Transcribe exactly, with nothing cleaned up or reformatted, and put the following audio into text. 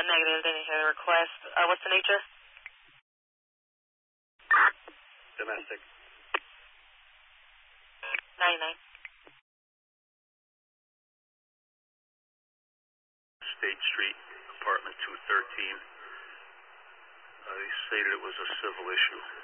negative, didn't hear the request. Uh, what's the nature? Domestic. ninety-nine. State Street, apartment two thirteen. Uh, he stated it was a civil issue.